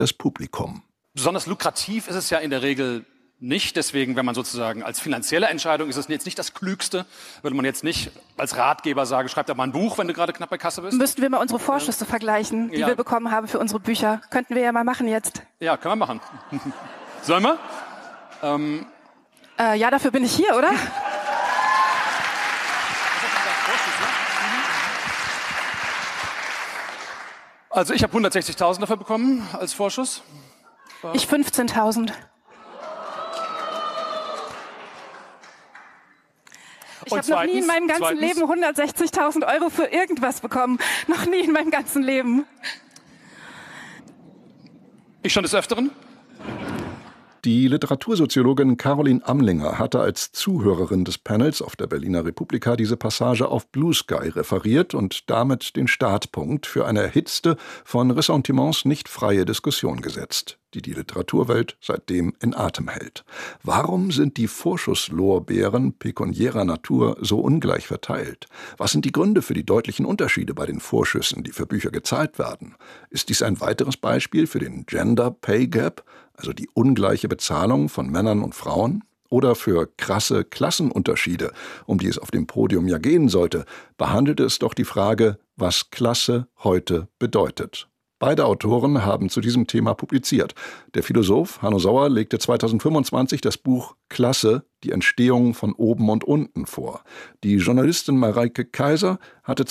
das Publikum. Besonders lukrativ ist es ja in der Regel nicht. Deswegen, wenn man sozusagen als finanzielle Entscheidung ist es jetzt nicht das Klügste, würde man jetzt nicht als Ratgeber sagen, schreib da mal ein Buch, wenn du gerade knapp bei Kasse bist. Müssten wir mal unsere Vorschüsse vergleichen, die wir bekommen haben für unsere Bücher. Könnten wir ja mal machen jetzt. Ja, können wir machen. Sollen wir? Ja, dafür bin ich hier, oder? Also ich habe 160.000 dafür bekommen als Vorschuss. Ich 15.000. Ich habe noch nie in meinem ganzen Leben 160.000 Euro für irgendwas bekommen. Noch nie in meinem ganzen Leben. Ich schon des Öfteren? Die Literatursoziologin Caroline Amlinger hatte als Zuhörerin des Panels auf der Berliner Republika diese Passage auf Blue Sky referiert und damit den Startpunkt für eine erhitzte, von Ressentiments nicht freie Diskussion gesetzt, die die Literaturwelt seitdem in Atem hält. Warum sind die Vorschusslorbeeren pekuniärer Natur so ungleich verteilt? Was sind die Gründe für die deutlichen Unterschiede bei den Vorschüssen, die für Bücher gezahlt werden? Ist dies ein weiteres Beispiel für den Gender Pay Gap, also die ungleiche Bezahlung von Männern und Frauen? Oder für krasse Klassenunterschiede, um die es auf dem Podium ja gehen sollte, behandelte es doch die Frage, was Klasse heute bedeutet. Beide Autoren haben zu diesem Thema publiziert. Der Philosoph Hanno Sauer legte 2025 das Buch Klasse, die Entstehung von oben und unten vor. Die Journalistin Mareike Kaiser hatte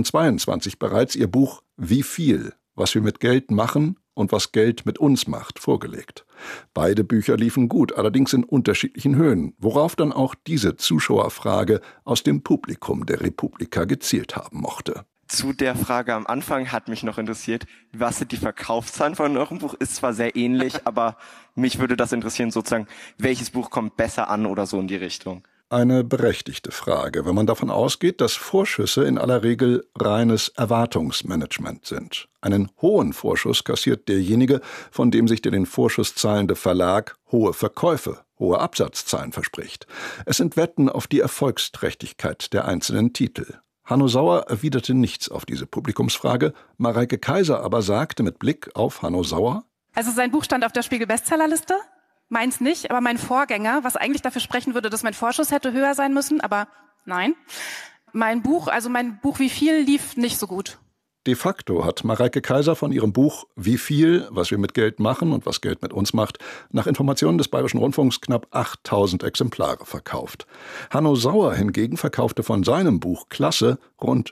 2022 bereits ihr Buch Wie viel? Was wir mit Geld machen und was Geld mit uns macht, vorgelegt. Beide Bücher liefen gut, allerdings in unterschiedlichen Höhen, worauf dann auch diese Zuschauerfrage aus dem Publikum der Republika gezielt haben mochte. Zu der Frage am Anfang hat mich noch interessiert, was sind die Verkaufszahlen von eurem Buch? Ist zwar sehr ähnlich, aber mich würde das interessieren, sozusagen, welches Buch kommt besser an oder so in die Richtung. Eine berechtigte Frage, wenn man davon ausgeht, dass Vorschüsse in aller Regel reines Erwartungsmanagement sind. Einen hohen Vorschuss kassiert derjenige, von dem sich der den Vorschuss zahlende Verlag hohe Verkäufe, hohe Absatzzahlen verspricht. Es sind Wetten auf die Erfolgsträchtigkeit der einzelnen Titel. Hanno Sauer erwiderte nichts auf diese Publikumsfrage, Mareike Kaiser aber sagte mit Blick auf Hanno Sauer: Also sein Buch stand auf der Spiegel-Bestsellerliste. Meins nicht, aber mein Vorgänger, was eigentlich dafür sprechen würde, dass mein Vorschuss hätte höher sein müssen, aber nein. Mein Buch Wie viel lief nicht so gut. De facto hat Mareike Kaiser von ihrem Buch Wie viel, was wir mit Geld machen und was Geld mit uns macht, nach Informationen des Bayerischen Rundfunks knapp 8.000 Exemplare verkauft. Hanno Sauer hingegen verkaufte von seinem Buch Klasse rund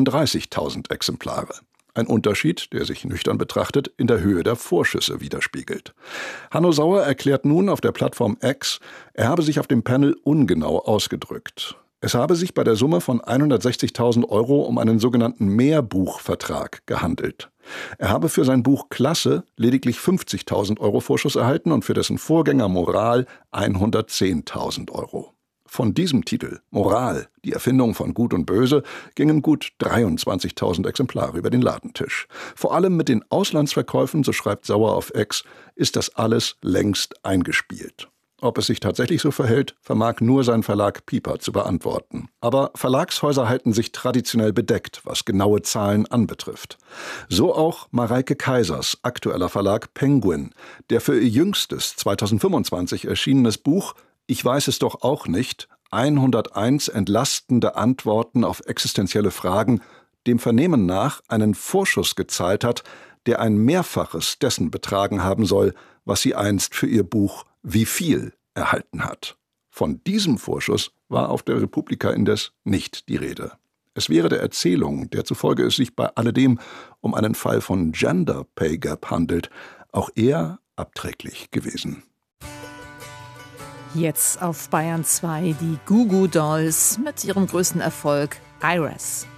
32.000 Exemplare. Ein Unterschied, der sich nüchtern betrachtet in der Höhe der Vorschüsse widerspiegelt. Hanno Sauer erklärt nun auf der Plattform X, er habe sich auf dem Panel ungenau ausgedrückt. Es habe sich bei der Summe von 160.000 Euro um einen sogenannten Mehrbuchvertrag gehandelt. Er habe für sein Buch Klasse lediglich 50.000 Euro Vorschuss erhalten und für dessen Vorgänger Moral 110.000 Euro. Von diesem Titel, Moral, die Erfindung von Gut und Böse, gingen gut 23.000 Exemplare über den Ladentisch. Vor allem mit den Auslandsverkäufen, so schreibt Sauer auf X, ist das alles längst eingespielt. Ob es sich tatsächlich so verhält, vermag nur sein Verlag Piper zu beantworten. Aber Verlagshäuser halten sich traditionell bedeckt, was genaue Zahlen anbetrifft. So auch Mareike Kaisers aktueller Verlag Penguin, der für ihr jüngstes 2025 erschienenes Buch Ich weiß es doch auch nicht, 101 entlastende Antworten auf existenzielle Fragen, dem Vernehmen nach einen Vorschuss gezahlt hat, der ein Mehrfaches dessen betragen haben soll, was sie einst für ihr Buch Wie viel erhalten hat. Von diesem Vorschuss war auf der Republika indes nicht die Rede. Es wäre der Erzählung, der zufolge es sich bei alledem um einen Fall von Gender Pay Gap handelt, auch eher abträglich gewesen. Jetzt auf Bayern 2 die Goo Goo Dolls mit ihrem größten Erfolg Iris.